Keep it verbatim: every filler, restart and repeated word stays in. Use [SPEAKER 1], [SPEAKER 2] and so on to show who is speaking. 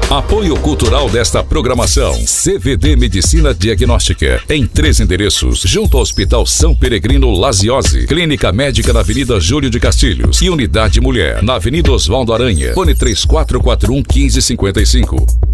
[SPEAKER 1] Apoio cultural desta programação: C V D Medicina Diagnóstica, em três endereços, junto ao Hospital São Peregrino Laziose, Clínica Médica na Avenida Júlio de Castilhos e Unidade Mulher, na Avenida Osvaldo Aranha, fone três quatro quatro um, um cinco cinco cinco.